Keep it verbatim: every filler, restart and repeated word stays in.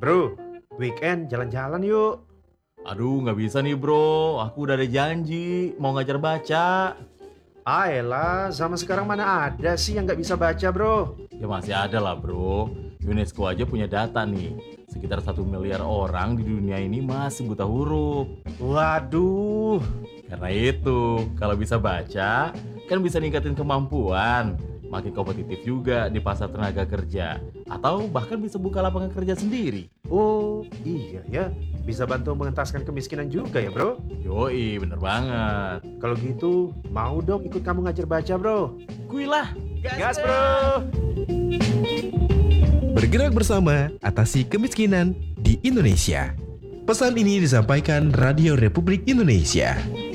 Bro, weekend jalan-jalan yuk. Aduh, nggak bisa nih bro. Aku udah ada janji mau ngajar baca. Ayolah, zaman sekarang mana ada sih yang nggak bisa baca, bro? Ya masih ada lah bro. UNESCO aja punya data nih. Sekitar satu miliar orang di dunia ini masih buta huruf. Waduh, Karena itu, kalau bisa baca, kan bisa ningkatin kemampuan. Makin kompetitif juga di pasar tenaga kerja. Atau bahkan bisa buka lapangan kerja sendiri. oh iya ya, bisa bantu mengentaskan kemiskinan juga ya, bro? Yoi, bener banget. Kalau gitu, mau dong ikut kamu ngajar baca, bro? Kuilah, Gas, bro! Bergerak bersama atasi kemiskinan di Indonesia. Pesan ini disampaikan Radio Republik Indonesia.